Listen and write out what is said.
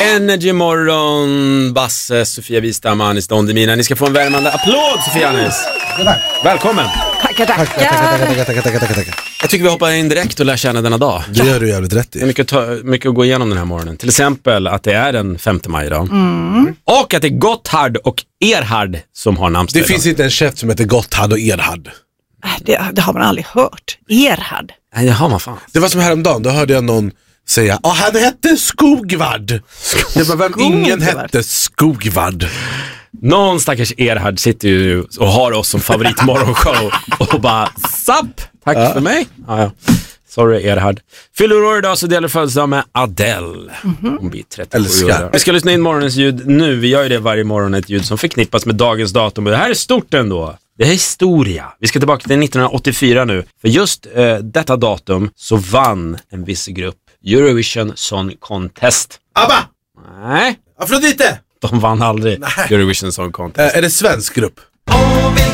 Energy morgon, Basse, Sofia Wistam, Anis Don Demina. Ni ska få en värmande applåd, Sofia Anis. Välkommen. Tackar. Jag tycker vi hoppar in direkt och lär känna denna dag. Det gör du jävligt rätt i. Det är mycket att gå igenom den här morgonen. Till exempel att det är den 5 maj idag. Och att det är Gotthard och Erhard som har namnsdag. Det finns inte en chef som heter Gotthard och Erhard. Det har man aldrig hört. Erhard. Nej, det har man fan. Det var som häromdagen, då hörde jag någon säga, han hette Skogvard. Det var ingen hette Skogvard. Någon stackars Erhard sitter ju och har oss som favoritmorgonshow och bara, zapp, tack för mig. Ja. Sorry Erhard. Fyller år idag så delar födelsedag med Adele. Hon blir 37 år. Vi ska lyssna in morgonens ljud nu. Vi gör ju det varje morgon, ett ljud som förknippas med dagens datum. Och det här är stort ändå. Det är historia. Vi ska tillbaka till 1984 nu. För just detta datum så vann en viss grupp Eurovision Song Contest. ABBA! Nej. Afrodite! De vann aldrig Eurovision Song Contest. Är det svensk grupp? Och vi